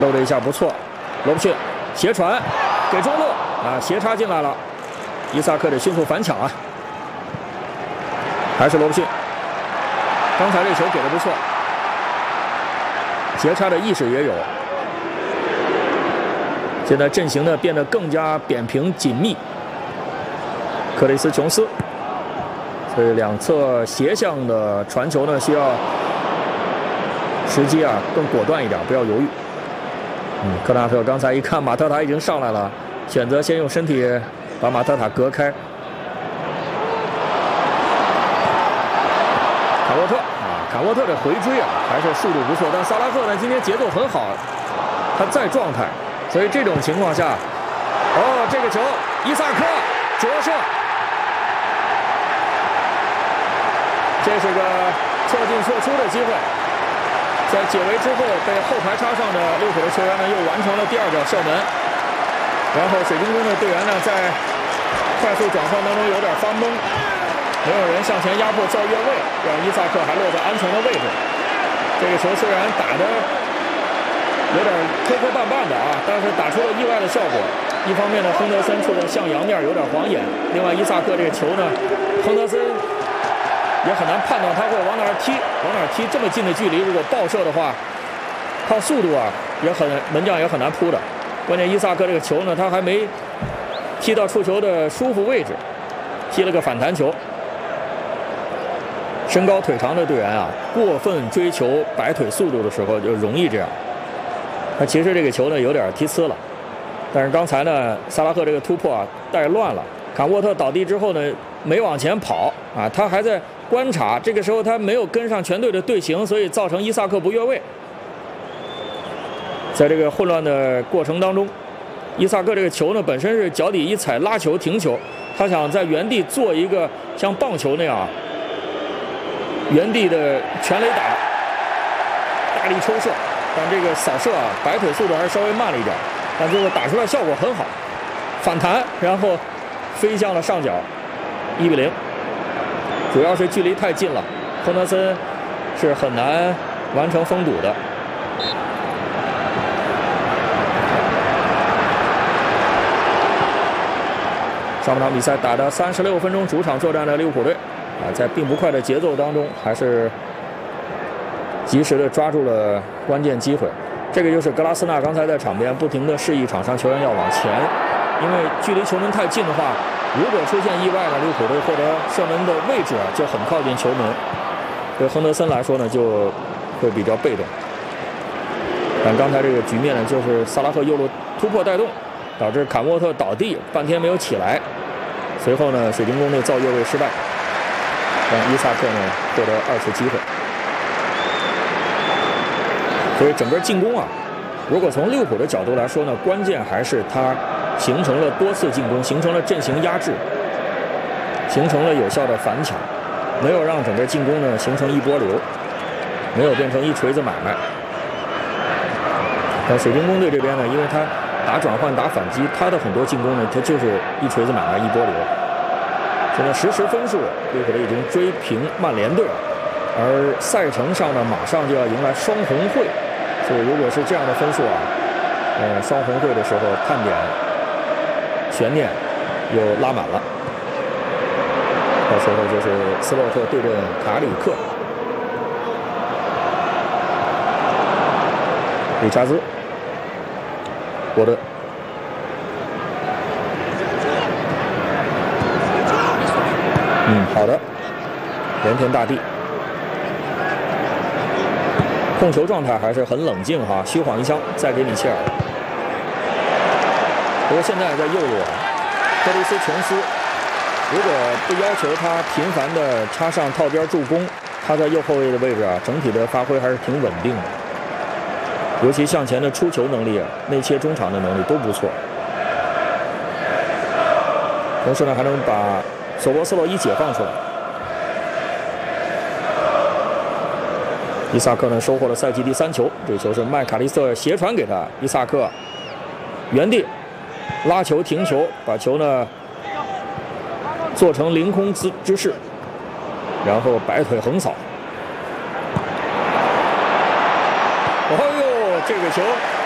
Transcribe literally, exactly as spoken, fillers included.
漏了一下不错，罗布逊斜传给中路啊，斜插进来了，伊萨克得迅速反抢啊，还是罗布逊，刚才这球给的不错，斜插的意识也有，现在阵型呢变得更加扁平紧密，克雷斯琼斯，所以两侧斜向的传球呢需要时机啊更果断一点，不要犹豫。嗯，科纳特刚才一看马特塔已经上来了，选择先用身体把马特塔隔开。卡沃特啊，卡沃特的回追啊还是速度不错，但萨拉赫呢今天节奏很好，他在状态，所以这种情况下，哦，这个球伊萨克折射，这是个错进错出的机会。在解围之后，被后排插上的利物浦的球员呢，又完成了第二脚射门。然后水晶宫的队员呢，在快速转换当中有点发懵，没有人向前压迫造越位，让伊萨克还落在安全的位置。这个球虽然打得有点磕磕绊绊的啊，但是打出了意外的效果。一方面呢，亨德森处在向阳面有点晃眼；另外，伊萨克这个球呢，亨德森也很难判断他会往哪儿踢，往哪儿踢这么近的距离，如果爆射的话，靠速度啊，也很门将也很难扑的。关键伊萨克这个球呢，他还没踢到触球的舒服位置，踢了个反弹球。身高腿长的队员啊，过分追求摆腿速度的时候就容易这样。那其实这个球呢有点踢呲了，但是刚才呢萨拉赫这个突破啊带乱了，坎沃特倒地之后呢没往前跑啊，他还在观察，这个时候他没有跟上全队的队形，所以造成伊萨克不越位。在这个混乱的过程当中，伊萨克这个球呢本身是脚底一踩拉球停球，他想在原地做一个像棒球那样啊，原地的全垒打，大力抽射，但这个扫射啊摆腿速度还是稍微慢了一点，但最后打出来效果很好，反弹然后飞向了上角，一比零。主要是距离太近了，亨德森是很难完成封堵的。上半场比赛打的三十六分钟，主场作战的利物浦队啊，在并不快的节奏当中，还是及时的抓住了关键机会。这个就是格拉斯纳刚才在场边不停的示意场上球员要往前，因为距离球门太近的话，如果出现意外呢，利物浦队获得射门的位置啊就很靠近球门，对亨德森来说呢就会比较被动。但刚才这个局面呢，就是萨拉赫右路突破带动，导致坎沃特倒地，半天没有起来。随后呢，水晶宫队造越位失败，让伊萨克呢获得二次机会。所以整个进攻啊，如果从利物浦的角度来说呢，关键还是他形成了多次进攻，形成了阵型压制，形成了有效的反抢，没有让整个进攻呢形成一波流，没有变成一锤子买卖。但水晶宫队这边呢，因为他打转换打反击，他的很多进攻呢，他就是一锤子买卖一波流。现在实时分数，利物浦队已经追平曼联队，而赛程上呢，马上就要迎来双红会，所以如果是这样的分数啊，呃，双红会的时候看点悬念又拉满了，到时候就是斯洛特对阵卡里克，理查兹，沃德，嗯，好的，连天大地，控球状态还是很冷静哈，虚晃一枪，再给米切尔。不过现在在右路啊，克里斯琼斯如果不要求他频繁的插上套边助攻，他在右后卫的位置啊，整体的发挥还是挺稳定的。尤其向前的出球能力啊，内切中场的能力都不错。同时呢，还能把索博斯洛伊解放出来。伊萨克呢收获了赛季第三球，这球是麦卡利斯特斜传给他，伊萨克原地拉球停球，把球呢做成凌空姿之势，然后摆腿横扫。哦呦，这个球